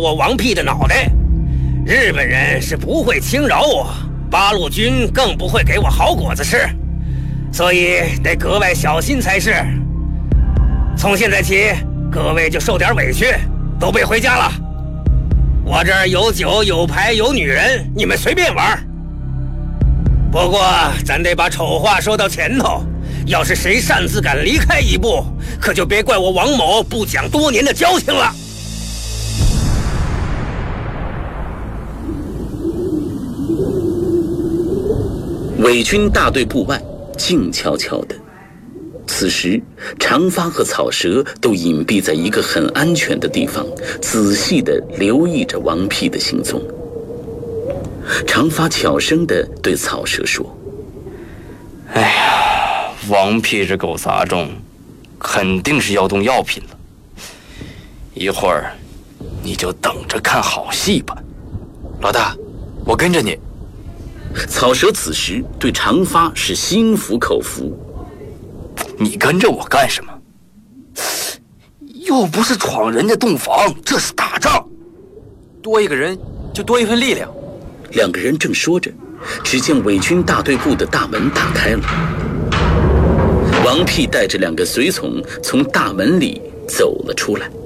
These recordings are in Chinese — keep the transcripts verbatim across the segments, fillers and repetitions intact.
我王屁的脑袋。日本人是不会轻饶我，八路军更不会给我好果子吃，所以得格外小心才是。从现在起，各位就受点委屈，都别回家了。我这儿有酒有牌有女人，你们随便玩。不过咱得把丑话说到前头，要是谁擅自敢离开一步，可就别怪我王某不讲多年的交情了。 伪军大队部外静悄悄的，此时长发和草蛇都隐蔽在一个很安全的地方，仔细地留意着王屁的行踪。长发悄声地对草蛇说： 哎呀，王屁这狗杂种肯定是要动药品了，一会儿你就等着看好戏吧。 老大，我跟着你。 草蛇此时对长发是心服口服。 你跟着我干什么？又不是闯人家洞房，这是打仗。 多一个人就多一份力量。 两个人正说着，只见伪军大队部的大门打开了，王屁带着两个随从从大门里走了出来。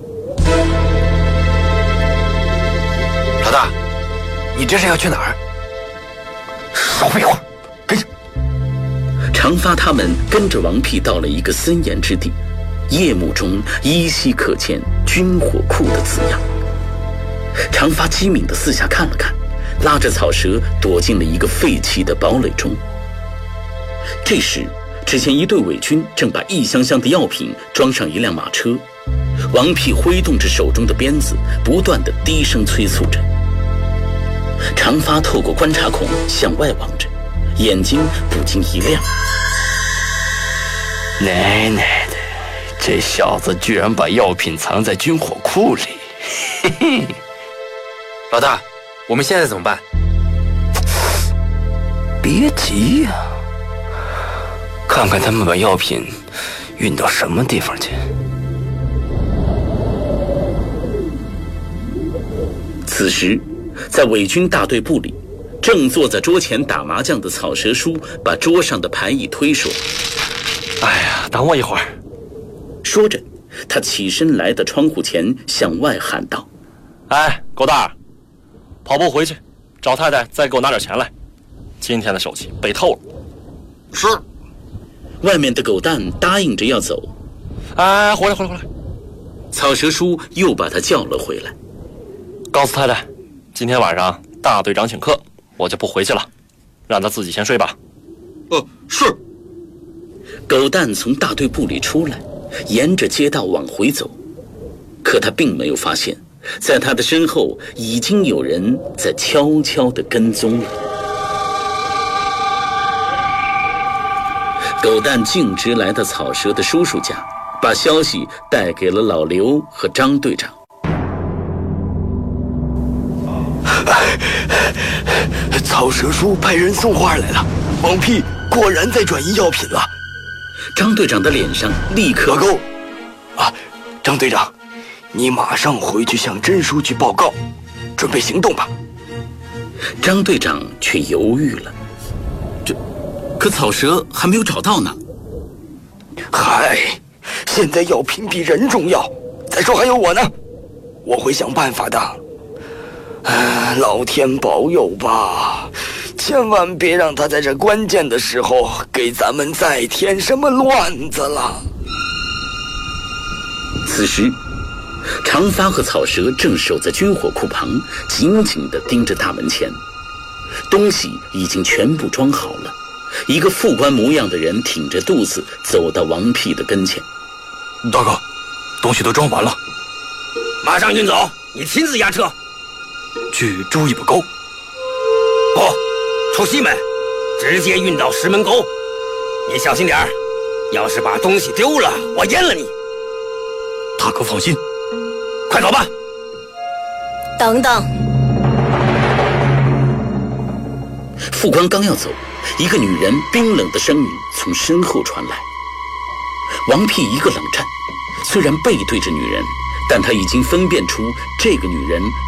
老大，你这是要去哪儿？ 少废话，跟着。 长发他们跟着王屁到了一个森严之地，夜幕中依稀可见军火库的字样。长发机敏地四下看了看，拉着草蛇躲进了一个废弃的堡垒中。这时只见一队伪军正把一箱箱的药品装上一辆马车，王屁挥动着手中的鞭子，不断地低声催促着。长发透过观察孔向外望着，眼睛不禁一亮。 奶奶的，这小子居然把药品藏在军火库里！嘿嘿。 老大，我们现在怎么办？ 别急呀、啊，看看他们把药品运到什么地方去。 此时在伪军大队部里，正坐在桌前打麻将的草蛇叔把桌上的牌一推说： 哎呀，等我一会儿。 说着他起身来到窗户前向外喊道： 哎，狗蛋，跑步回去找太太再给我拿点钱来，今天的手气被透了。 是。 外面的狗蛋答应着要走。 哎，回来回来回来。 草蛇叔又把他叫了回来， 告诉太太，今天晚上大队长请客，我就不回去了，让他自己先睡吧。 呃，是。 狗蛋从大队部里出来，沿着街道往回走，可他并没有发现，在他的身后已经有人在悄悄地跟踪了。狗蛋径直来到草蛇的叔叔家，把消息带给了老刘和张队长。 草蛇叔派人送话来了，王屁果然在转移药品了。 张队长的脸上立刻老狗啊，张队长，你马上回去向甄书记报告，准备行动吧。 张队长却犹豫了，这可草蛇还没有找到呢。 嗨，现在药品比人重要，再说还有我呢，我会想办法的。啊，老天保佑吧，千万别让他在这关键的时候给咱们再添什么乱子了。 此时长发和草蛇正守在军火库旁，紧紧地盯着大门前，东西已经全部装好了。一个副官模样的人挺着肚子走到王屁的跟前。 大哥，东西都装完了， 马上运走，你亲自押车。 去朱一步沟。 不，出西门，直接运到石门沟。你小心点儿，要是把东西丢了，我阉了你。 大哥放心， 快走吧。 等等。 副官刚要走，一个女人冰冷的声音从身后传来。王屁一个冷战，虽然背对着女人，但他已经分辨出这个女人